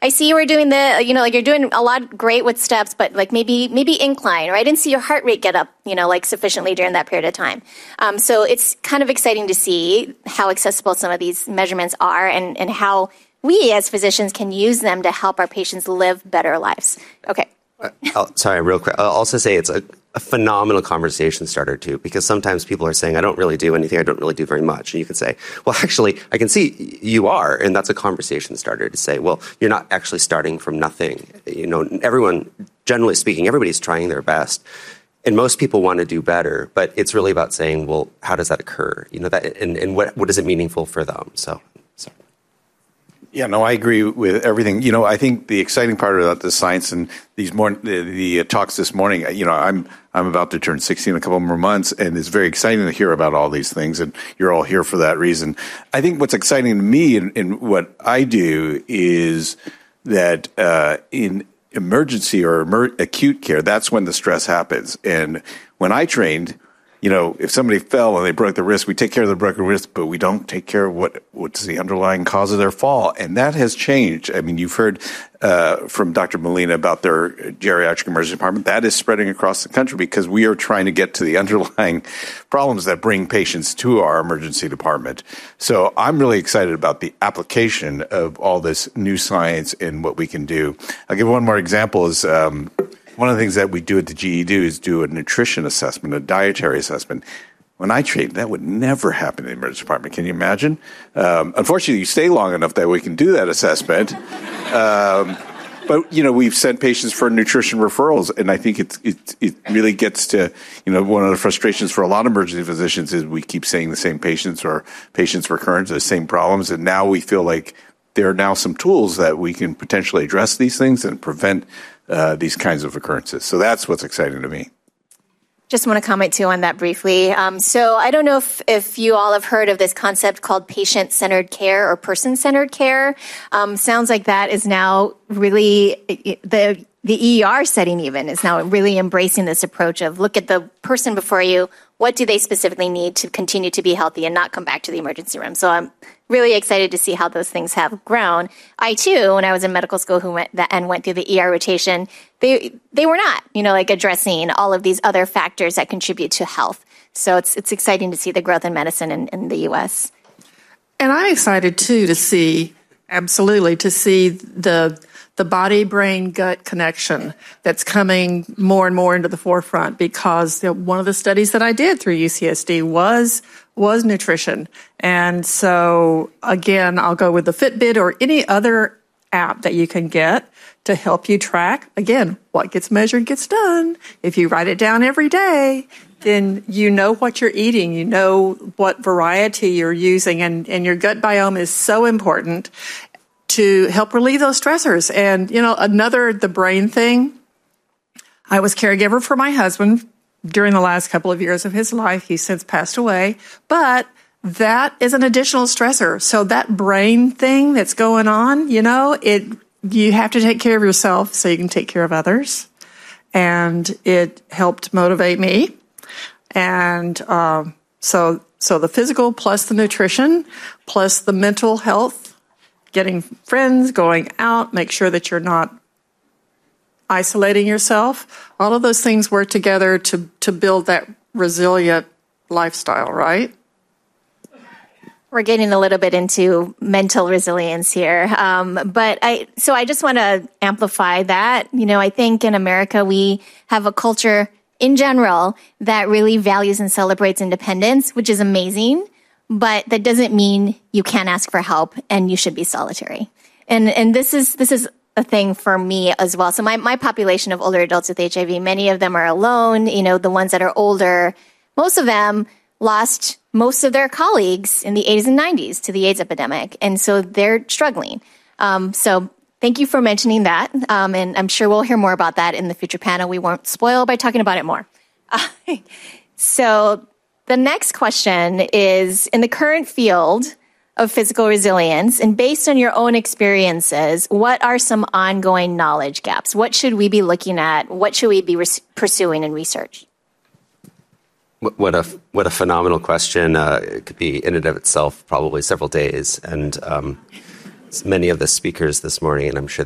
I see you were doing like you're doing a lot great with steps, but like maybe incline, or I didn't see your heart rate get up, like sufficiently during that period of time. So it's kind of exciting to see how accessible some of these measurements are and how we as physicians can use them to help our patients live better lives. Okay. Sorry, real quick. I'll also say it's a phenomenal conversation starter, too, because sometimes people are saying, I don't really do anything. I don't really do very much. And you can say, well, actually, I can see you are. And that's a conversation starter to say, well, you're not actually starting from nothing. Everyone, generally speaking, everybody's trying their best. And most people want to do better. But it's really about saying, well, how does that occur? And what is it meaningful for them? So. Yeah, no, I agree with everything. I think the exciting part about the science and the talks this morning, I'm about to turn 60 in a couple more months, and it's very exciting to hear about all these things, and you're all here for that reason. I think what's exciting to me in what I do is that in emergency or acute care, that's when the stress happens. And when I trained, if somebody fell and they broke the wrist, we take care of the broken wrist, but we don't take care of what's the underlying cause of their fall. And that has changed. I mean, you've heard from Dr. Molina about their geriatric emergency department. That is spreading across the country because we are trying to get to the underlying problems that bring patients to our emergency department. So I'm really excited about the application of all this new science and what we can do. I'll give one more example is one of the things that we do at the GE is do a nutrition assessment, a dietary assessment. When I trained, that would never happen in the emergency department. Can you imagine? Unfortunately, you stay long enough that we can do that assessment. But, we've sent patients for nutrition referrals, and I think it really gets to, one of the frustrations for a lot of emergency physicians is we keep saying the same patients or patients recurrent to the same problems, and now we feel like there are now some tools that we can potentially address these things and prevent these kinds of occurrences. So that's what's exciting to me. Just want to comment, too, on that briefly. So I don't know if you all have heard of this concept called patient-centered care or person-centered care. Sounds like that is now really the ER setting even is now really embracing this approach of look at the person before you. What do they specifically need to continue to be healthy and not come back to the emergency room? So I'm really excited to see how those things have grown. I, too, when I was in medical school went through the ER rotation, they were not, addressing all of these other factors that contribute to health. So it's exciting to see the growth in medicine in the U.S. And I'm excited, too, to see the body-brain-gut connection that's coming more and more into the forefront because one of the studies that I did through UCSD was nutrition. And so, again, I'll go with the Fitbit or any other app that you can get to help you track, again, what gets measured gets done. If you write it down every day, then you know what you're eating, you know what variety you're using, and your gut biome is so important to help relieve those stressors. And, the brain thing, I was caregiver for my husband during the last couple of years of his life. He's since passed away, but that is an additional stressor. So that brain thing that's going on, you have to take care of yourself so you can take care of others. And it helped motivate me. And so the physical plus the nutrition plus the mental health, getting friends, going out, make sure that you're not isolating yourself. All of those things work together to build that resilient lifestyle, right? We're getting a little bit into mental resilience here. But I just want to amplify that. I think in America, we have a culture in general that really values and celebrates independence, which is amazing. But that doesn't mean you can't ask for help and you should be solitary. And this is a thing for me as well. So my population of older adults with HIV, many of them are alone. The ones that are older, most of them lost most of their colleagues in the 80s and 90s to the AIDS epidemic. And so they're struggling. So thank you for mentioning that. And I'm sure we'll hear more about that in the future panel. We won't spoil by talking about it more. So the next question is, in the current field of physical resilience, and based on your own experiences, what are some ongoing knowledge gaps? What should we be looking at? What should we be pursuing in research? What a phenomenal question. It could be in and of itself probably several days. And many of the speakers this morning, and I'm sure